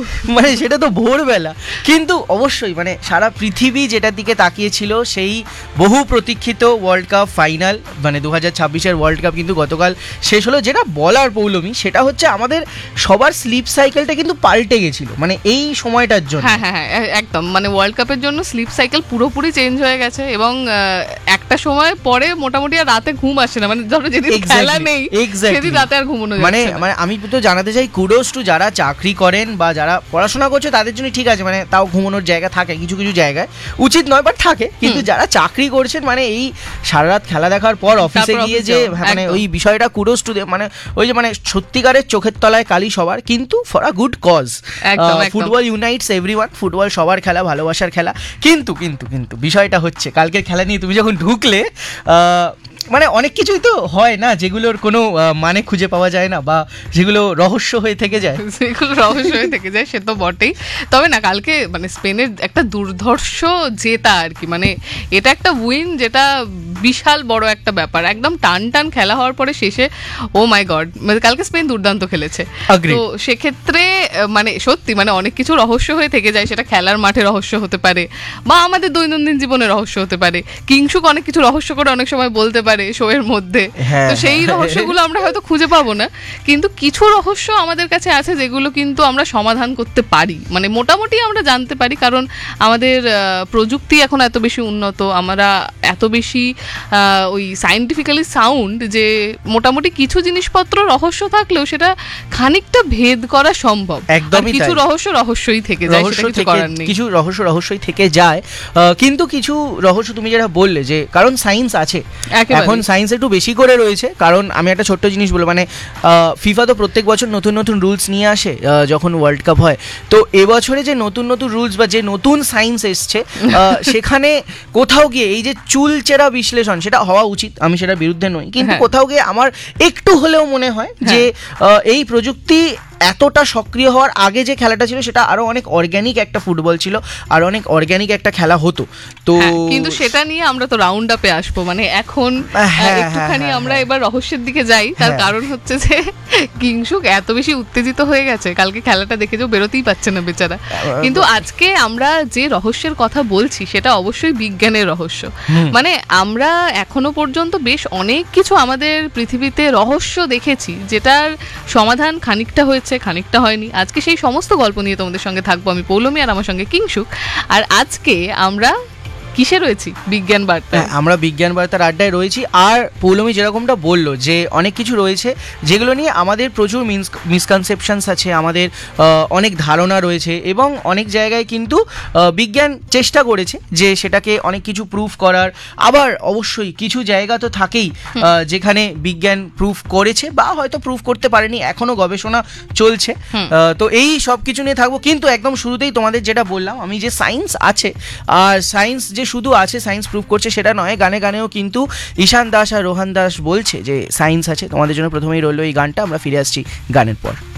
মানে সেটা তো ভোরবেলা। কিন্তু অবশ্যই মানে সারা পৃথিবী যেটার দিকে তাকিয়েছিল সেই বহু প্রতীক্ষিত ওয়ার্ল্ড কাপ ফাইনাল, মানে 2026-এর ওয়ার্ল্ড কাপ কিন্তু গতকাল শেষ হলো। যেটা বলার পৌলমী সেটা হচ্ছে আমাদের সবার স্লিপ সাইকেলটা কিন্তু পাল্টে গেছিল মানে এই সময়টার জন্য। হ্যাঁ একদম, মানে ওয়ার্ল্ড কাপের জন্য স্লিপ সাইকেল পুরোপুরি চেঞ্জ হয়ে গেছে এবং একটা সময় পরে মোটামুটি আর রাতে ঘুম আসে না, মানে ধরো যেদিন খেলা নেই সেদিন রাতে আর ঘুমানো যাচ্ছে না। মানে আমি তো জানাতে চাই কুডোস টু যারা চাকরি করেন বা যারা পড়াশোনা করছে তাদের জন্য ঠিক আছে, মানে তাও ঘুমানোর জায়গা থাকে কিছু কিছু জায়গায়, উচিত নয় বাট থাকে। কিন্তু যারা চাকরি করছেন মানে এই সারা রাত খেলা দেখার পর অফিসে গিয়ে যে মানে ওই বিষয়টা কুডোস টু, মানে ওই যে মানে সত্যিকারের চোখের তলায় কালি সবার, কিন্তু for a good cause. Football ইউনাইটস everyone, football সবার খেলা, ভালোবাসার খেলা। কিন্তু কিন্তু কিন্তু বিষয়টা হচ্ছে কালকের খেলা নিয়ে তুমি যখন ঢুকলে মানে অনেক কিছুই তো হয় না যেগুলোর কোনো মানে খুঁজে পাওয়া যায় না বা যেগুলো রহস্য হয়ে থেকে যায়, সেগুলো রহস্য হয়ে থেকে যায়, সে তো বটেই। তবে না কালকে মানে স্পেনের একটা দুর্ধর্ষ জেতা আর কি, মানে এটা একটা উইন যেটা বিশাল বড় একটা ব্যাপার। একদম টান টান খেলা হওয়ার পরে শেষে ও মাই গড, মানে কালকে স্পেন দুর্দান্ত খেলেছে। তো সেক্ষেত্রে মানে সত্যি মানে অনেক কিছু রহস্য হয়ে থেকে যায়, সেটা খেলার মাঠে রহস্য হতে পারে বা আমাদের দৈনন্দিন জীবনে রহস্য হতে পারে। কিংশুক অনেক কিছু রহস্য করে অনেক সময় বলতে পারে শো এর মধ্যে, তো সেই রহস্যগুলো আমরা হয়তো খুঁজে পাবো না, কিন্তু কিছু রহস্য আমাদের কাছে আছে যেগুলো কিন্তু আমরা সমাধান করতে পারি, মানে মোটামুটি আমরা জানতে পারি, কারণ আমাদের প্রযুক্তি এখন এত বেশি উন্নত, আমরা এত বেশি ওই সায়েন্টিফিক্যালি সাউন্ড যে মোটামুটি কিছু জিনিসপত্র রহস্য থাকলেও সেটা খানিকটা ভেদ করা সম্ভব। একদমই কিছু রহস্যই থেকে যায়, সেটা কিছু করার নেই, কিছু রহস্যই থেকে যায়। কিন্তু কিছু রহস্য তুমি যেটা বললে যে কারণ সায়েন্স আছে, এখন সায়েন্স একটু বেশি করে রয়েছে। কারণ আমি একটা ছোট্ট জিনিস বলবো, মানে ফিফা তো প্রত্যেক বছর নতুন নতুন রুলস নিয়ে আসে যখন ওয়ার্ল্ড কাপ হয়। তো এবছরে যে নতুন নতুন রুলস বা যে নতুন সায়েন্স এসছে সেখানে কোথাও গিয়ে এই যে চুলচেরা বিশ্লেষণ সেটা হওয়া উচিত, আমি সেটার বিরুদ্ধে নই, কিন্তু কোথাও গিয়ে আমার একটু হলেও মনে হয় যে এই প্রযুক্তি এতটা সক্রিয় হওয়ার আগে যে খেলাটা ছিল সেটা আরো অনেক অর্গানিক একটা ফুটবল ছিল, আর অনেক অর্গানিক একটা খেলা হতো। তো কিন্তু সেটা নিয়ে আমরা তো রাউন্ড আপে আসবো, মানে এখন একটুখানি আমরা এবার রহস্যের দিকে যাই। তার কারণ হচ্ছে যে কিংশুক এত বেশি উত্তেজিত হয়ে গেছে, কালকে খেলাটা দেখে যে বেরোতেই পারছে না বেচারা। কিন্তু আজকে আমরা যে রহস্যের কথা বলছি সেটা অবশ্যই বিজ্ঞানের রহস্য। মানে আমরা এখনো পর্যন্ত বেশ অনেক কিছু আমাদের পৃথিবীতে রহস্য দেখেছি যেটার সমাধান খানিকটা হয়েছে খানিকটা হয়নি। আজকে সেই সমস্ত গল্প নিয়ে তোমাদের সঙ্গে থাকবো আমি পৌলমী, আর আমার সঙ্গে কিংশুক। আর আজকে আমরা কিসে রয়েছি? বিজ্ঞান বার্তা। আমরা বিজ্ঞান বার্তার আড্ডায় রয়েছি। আর পৌলমী যেরকমটা বললো যে অনেক কিছু রয়েছে যেগুলো নিয়ে আমাদের প্রচুর মিসকনসেপশনস আছে, আমাদের অনেক ধারণা রয়েছে, এবং অনেক জায়গায় কিন্তু বিজ্ঞান চেষ্টা করেছে যে সেটাকে অনেক কিছু প্রুফ করার। আবার অবশ্যই কিছু জায়গা তো থাকেই যেখানে বিজ্ঞান প্রুফ করেছে বা হয়তো প্রুফ করতে পারেনি, এখনো গবেষণা চলছে। তো এই সব কিছু নিয়ে থাকবো। কিন্তু একদম শুরুতেই তোমাদের যেটা বললাম আমি, যে সায়েন্স আছে, আর সায়েন্স যে শুধু আছে সায়েন্স প্রুভ করছে সেটা নয়, গানে গানেও কিন্তু ঈশান দাস আর রোহান দাস বলছে যে সায়েন্স আছে। তোমাদের জন্য প্রথমেই রইল এই গানটা, আমরা ফিরে আসছি গানের পর।